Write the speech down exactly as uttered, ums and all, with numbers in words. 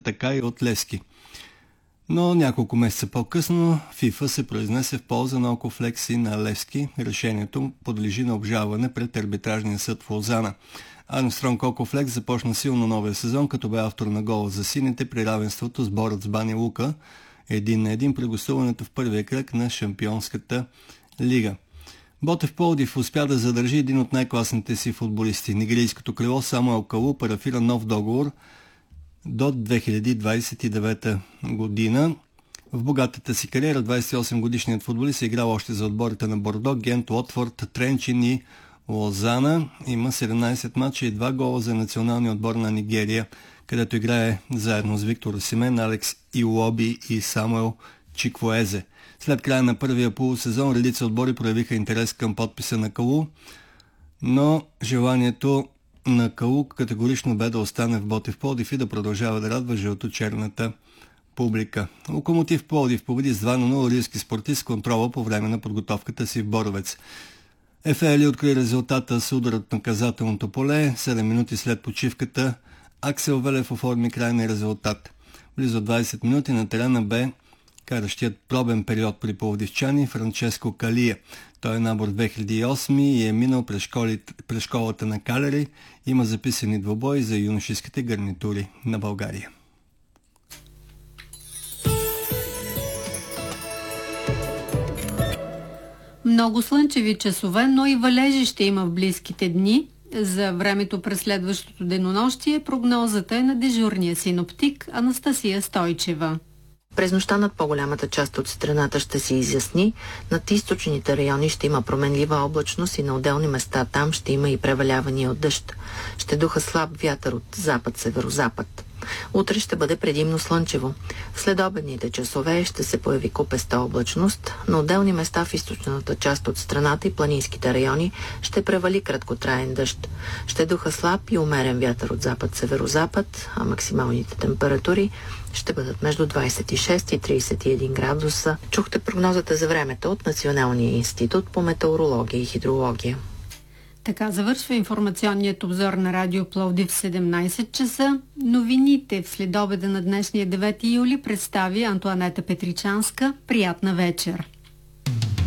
така и от Левски. Но няколко месеца по-късно ФИФА се произнесе в полза на Окофлекс и на Левски. Решението подлежи на обжалване пред арбитражния съд в Лозана. Армстронг Окофлекс започна силно новия сезон, като бе автор на гола за сините при равенството с Борът с Бани Лука един на един при гостуването в първия кръг на Шампионската лига. Ботев Пловдив успя да задържи един от най-класните си футболисти. Нигерийското крило Самуел Калу парафира нов договор до две хиляди двадесет и девета година. В богатата си кариера двадесет и осем годишният футболист е играл още за отборите на Бордо, Гент, Уотфорд, Тренчин и Лозана. Има седемнадесет мача и два гола за националния отбор на Нигерия, където играе заедно с Виктор Осимен, Алекс Илоби и Самуел Чиквоезе. След края на първия полусезон редица отбори проявиха интерес към подписа на Калу, но желанието на Калу категорично бе да остане в Ботев Пловдив и да продължава да радва жълто-черната публика. Локомотив Пловдив победи с два на нула Рилски Спортист с контрола по време на подготовката си в Боровец. Ефели откри резултата с удар от наказателното поле. седем минути след почивката Аксел Велев оформи крайния резултат. Близо двадесет минути на терена бе каращият пробен период при пловдивчани Франческо Калия. Той е набор две хиляди и осем и е минал през, школи, през школата на Калери. Има записани двубои за юношеските гарнитури на България. Много слънчеви часове, но и валежи ще има в близките дни. За времето през следващото денонощие прогнозата е на дежурния синоптик Анастасия Стойчева. През нощта над по-голямата част от страната ще се изясни. Над източните райони ще има променлива облачност и на отделни места там ще има и превалявания от дъжд. Ще духа слаб вятър от запад-северозапад. Утре ще бъде предимно слънчево. В следобедните часове ще се появи купеста облачност. На отделни места в източната част от страната и планинските райони ще превали краткотраен дъжд. Ще духа слаб и умерен вятър от запад-северозапад, а максималните температури ще бъдат между двадесет и шест и тридесет и един градуса. Чухте прогнозата за времето от Националния институт по метеорология и хидрология. Така завършва информационният обзор на Радио Пловдив в седемнадесет часа. Новините в следобеда на днешния девети юли представи Антоанета Петричанска. Приятна вечер!